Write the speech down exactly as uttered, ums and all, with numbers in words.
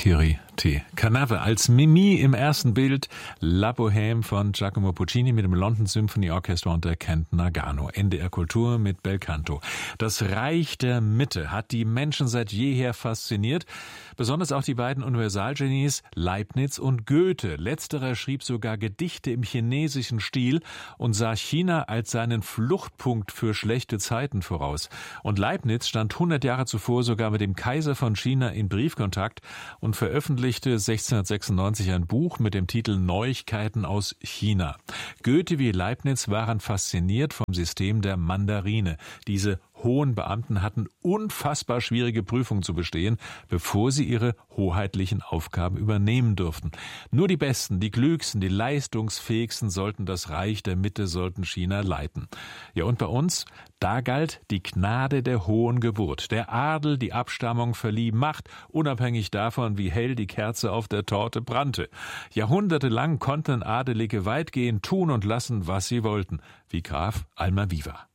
Valkyrie T. Canave als Mimi im ersten Bild, La Bohème von Giacomo Puccini mit dem London Symphony Orchestra unter Kent Nagano. N D R Kultur mit Belcanto. Das Reich der Mitte hat die Menschen seit jeher fasziniert. Besonders auch die beiden Universalgenies Leibniz und Goethe. Letzterer schrieb sogar Gedichte im chinesischen Stil und sah China als seinen Fluchtpunkt für schlechte Zeiten voraus. Und Leibniz stand hundert Jahre zuvor sogar mit dem Kaiser von China in Briefkontakt und veröffentlichte sechzehnhundertsechsundneunzig ein Buch mit dem Titel Neuigkeiten aus China. Goethe wie Leibniz waren fasziniert vom System der Mandarine. Diese hohen Beamten hatten unfassbar schwierige Prüfungen zu bestehen, bevor sie ihre hoheitlichen Aufgaben übernehmen durften. Nur die Besten, die Klügsten, die Leistungsfähigsten sollten das Reich der Mitte, sollten China leiten. Ja, und bei uns? Da galt die Gnade der hohen Geburt. Der Adel, die Abstammung verlieh Macht, unabhängig davon, wie hell die Kerze auf der Torte brannte. Jahrhundertelang konnten Adelige weitgehend tun und lassen, was sie wollten, wie Graf Almaviva.